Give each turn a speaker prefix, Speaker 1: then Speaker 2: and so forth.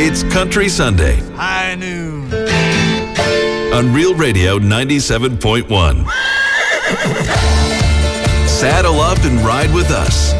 Speaker 1: It's Country Sunday.
Speaker 2: High noon.
Speaker 1: On Real Radio 97.1. Saddle up and ride with us.